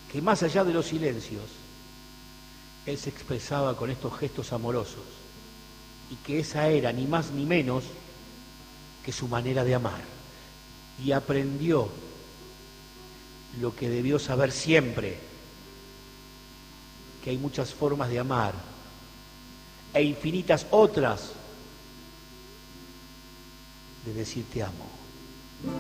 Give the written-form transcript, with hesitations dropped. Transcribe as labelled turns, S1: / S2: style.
S1: que más allá de los silencios, él se expresaba con estos gestos amorosos y que esa era ni más ni menos que su manera de amar. Y aprendió lo que debió saber siempre, que hay muchas formas de amar e infinitas otras de decir te amo.